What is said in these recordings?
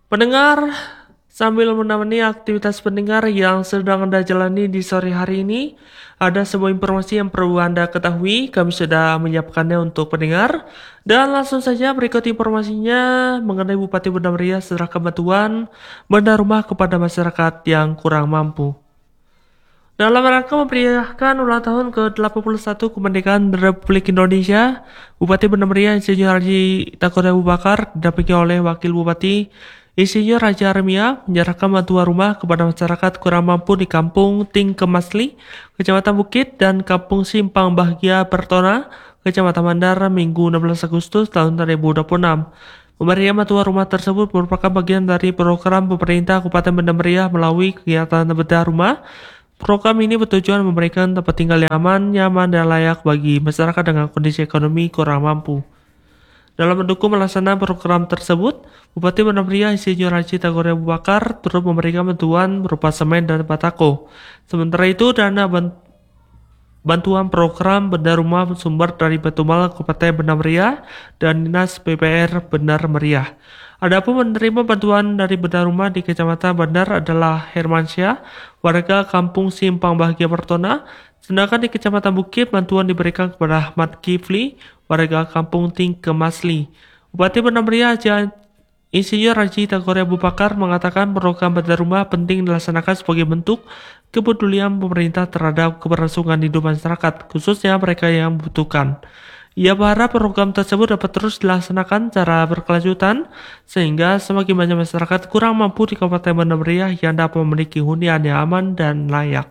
Pendengar, sambil menemani aktivitas pendengar yang sedang Anda jalani di sore hari ini, ada sebuah informasi yang perlu Anda ketahui. Kami sudah menyiapkannya untuk pendengar. Dan langsung saja berikut informasinya mengenai Bupati Banda Meriah serahkan bantuan benda rumah kepada masyarakat yang kurang mampu. Dalam rangka memeriahkan ulang tahun ke-81 kemerdekaan Republik Indonesia, Bupati Banda Meriah Insinyur Haji Tagore Abu Bakar didampingi oleh Wakil Bupati Insinyur Raja Aremia menyerahkan bantuan rumah kepada masyarakat kurang mampu di Kampung Tingkemasli, Kecamatan Bukit, dan Kampung Simpang Bahagia Pertona, Kecamatan Mandar, Minggu 16 Agustus tahun 2026. Pemberian bantuan rumah tersebut merupakan bagian dari program pemerintah Kabupaten Banda Meriah melalui kegiatan bedah rumah. Program ini bertujuan memberikan tempat tinggal yang aman, nyaman, dan layak bagi masyarakat dengan kondisi ekonomi kurang mampu. Dalam mendukung melaksanakan program tersebut, Bupati Banda Meriah Insinyur Haji Tagore Abu Bakar turut memberikan bantuan berupa semen dan batako. Sementara itu, dana bantuan program benda rumah sumber dari Batumal Kabupaten Banda Meriah dan Dinas PPR Banda Meriah. Adapun menerima bantuan dari benda rumah di Kecamatan Bandar adalah Hermansyah, warga Kampung Simpang Bahagia Pertona, sedangkan di Kecamatan Bukit bantuan diberikan kepada Ahmad Kifli, warga Kampung Tingkemasli. Bupati Banda Meriah Insinyur Haji Tagore Abu Bakar mengatakan program benda rumah penting dilaksanakan sebagai bentuk kepedulian pemerintah terhadap keberlangsungan hidup masyarakat, khususnya mereka yang membutuhkan. Ia berharap program tersebut dapat terus dilaksanakan secara berkelanjutan sehingga semakin banyak masyarakat kurang mampu di Kabupaten Banda Meriah yang dapat memiliki hunian yang aman dan layak.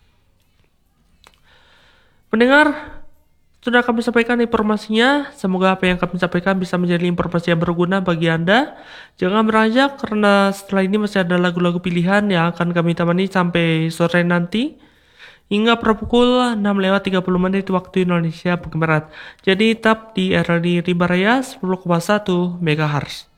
Pendengar, sudah kami sampaikan informasinya. Semoga apa yang kami sampaikan bisa menjadi informasi yang berguna bagi Anda. Jangan beranjak karena setelah ini masih ada lagu-lagu pilihan yang akan kami temani sampai sore nanti. Hingga pukul 6:30 waktu Indonesia bagian Barat. Jadi tetap di RRI Rimba Raya 10,1 MHz.